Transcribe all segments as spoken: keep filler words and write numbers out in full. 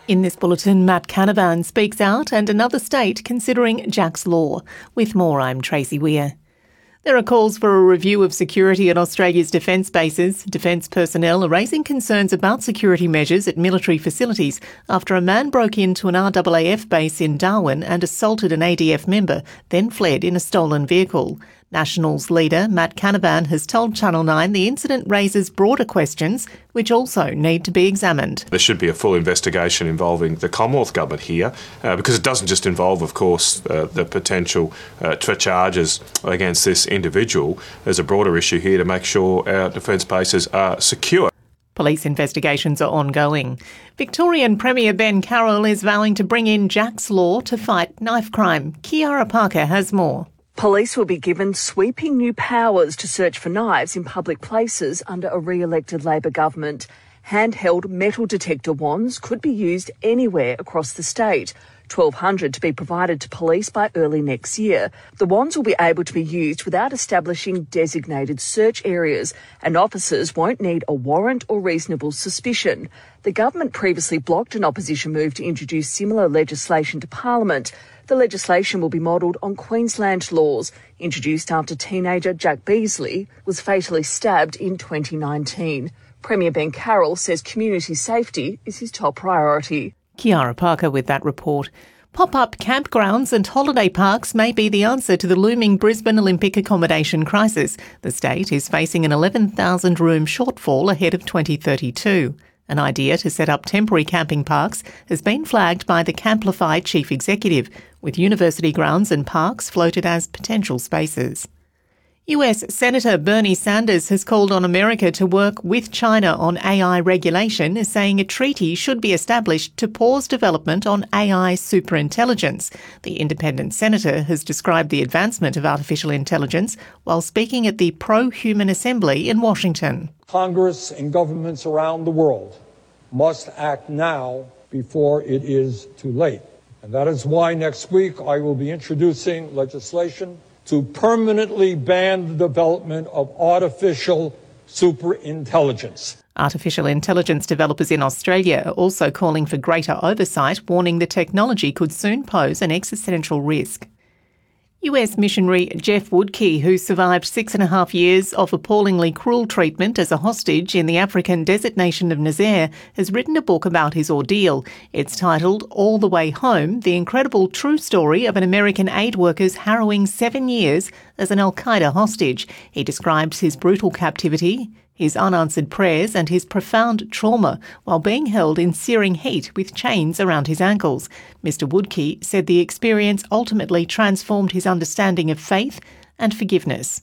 In this bulletin, Matt Canavan speaks out and another state considering Jack's Law. With more, I'm Tracy Weir. There are calls for a review of security at Australia's defence bases. Defence personnel are raising concerns about security measures at military facilities after a man broke into an R A A F base in Darwin and assaulted an A D F member, then fled in a stolen vehicle. Nationals leader Matt Canavan has told Channel nine the incident raises broader questions which also need to be examined. There should be a full investigation involving the Commonwealth Government here uh, because it doesn't just involve, of course, uh, the potential uh, for charges against this individual. There's a broader issue here to make sure our defence bases are secure. Police investigations are ongoing. Victorian Premier Ben Carroll is vowing to bring in Jack's Law to fight knife crime. Kiara Parker has more. Police will be given sweeping new powers to search for knives in public places under a re-elected Labor government. Handheld metal detector wands could be used anywhere across the state. twelve hundred to be provided to police by early next year. The wands will be able to be used without establishing designated search areas, and officers won't need a warrant or reasonable suspicion. The government previously blocked an opposition move to introduce similar legislation to Parliament. The legislation will be modelled on Queensland laws, introduced after teenager Jack Beasley was fatally stabbed in twenty nineteen. Premier Ben Carroll says community safety is his top priority. Kiara Parker with that report. Pop-up campgrounds and holiday parks may be the answer to the looming Brisbane Olympic accommodation crisis. The state is facing an eleven thousand room shortfall ahead of twenty thirty-two. An idea to set up temporary camping parks has been flagged by the Camplify chief executive, with university grounds and parks floated as potential spaces. U S Senator Bernie Sanders has called on America to work with China on A I regulation, saying a treaty should be established to pause development on A I superintelligence. The independent senator has described the advancement of artificial intelligence while speaking at the Pro-Human Assembly in Washington. Congress and governments around the world must act now before it is too late. And that is why next week I will be introducing legislation to permanently ban the development of artificial superintelligence. Artificial intelligence developers in Australia are also calling for greater oversight, warning the technology could soon pose an existential risk. U S missionary Jeff Woodkey, who survived six and a half years of appallingly cruel treatment as a hostage in the African desert nation of Niger, has written a book about his ordeal. It's titled All the Way Home, the incredible true story of an American aid worker's harrowing seven years as an Al-Qaeda hostage. He describes his brutal captivity, his unanswered prayers and his profound trauma while being held in searing heat with chains around his ankles. Mister Woodkey said the experience ultimately transformed his understanding of faith and forgiveness.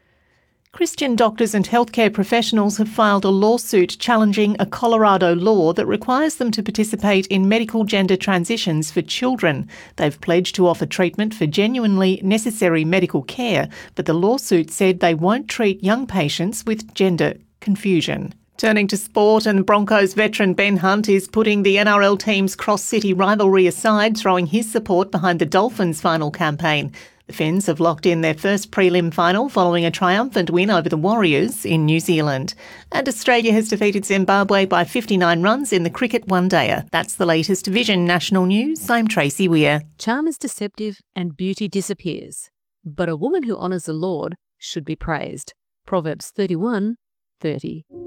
Christian doctors and healthcare professionals have filed a lawsuit challenging a Colorado law that requires them to participate in medical gender transitions for children. They've pledged to offer treatment for genuinely necessary medical care, but the lawsuit said they won't treat young patients with gender confusion. Turning to sport, and Broncos veteran Ben Hunt is putting the N R L team's cross-city rivalry aside, throwing his support behind the Dolphins' final campaign. The Finns have locked in their first prelim final following a triumphant win over the Warriors in New Zealand. And Australia has defeated Zimbabwe by fifty-nine runs in the cricket one-dayer. That's the latest Vision National News. I'm Tracy Weir. Charm is deceptive and beauty disappears, but a woman who honours the Lord should be praised. Proverbs thirty-one thirty.